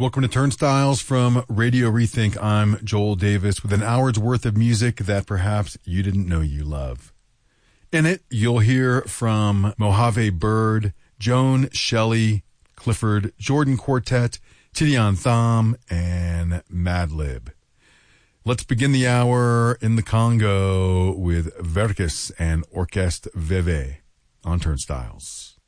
Welcome to Turnstiles from Radio Rethink. I'm Joel Davis with an hour's worth of music that perhaps you didn't know you love. In it, you'll hear from Mojave Bird, Joan Shelley, Clifford Jordan Quartet, Tidiane Thom, and Madlib. Let's begin the hour in the Congo with Verkis and Orchestre Veve on Turnstiles.